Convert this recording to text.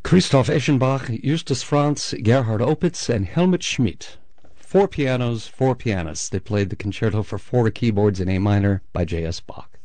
Christoph Eschenbach, Justus Franz, Gerhard Opitz, and Helmut Schmidt. 4 pianos, 4 pianists. They played the concerto for 4 keyboards in A minor by J.S. Bach.